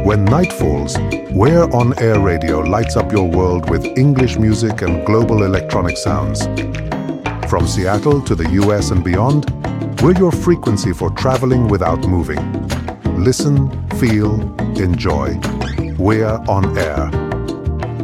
When night falls, We're On Air Radio lights up your world with English music and global electronic sounds. From Seattle to the US and beyond, we're your frequency for traveling without moving. Listen, feel, enjoy. We're On Air.